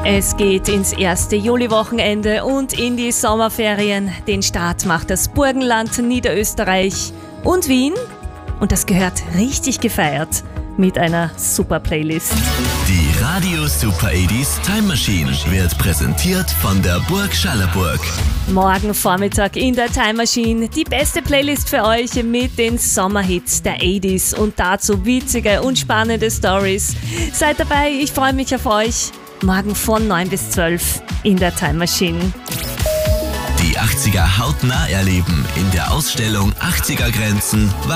Es geht ins erste Juliwochenende und in die Sommerferien. Den Start macht das Burgenland Niederösterreich und Wien. Und das gehört richtig gefeiert mit einer super Playlist. Die Radio Super 80s Time Machine wird präsentiert von der Burg Schallerburg. Morgen Vormittag in der Time Machine die beste Playlist für euch mit den Sommerhits der 80s und dazu witzige und spannende Stories. Seid dabei, ich freue mich auf euch. Morgen von 9 bis 12 in der Time Machine. Die 80er hautnah erleben in der Ausstellung 80er Grenzen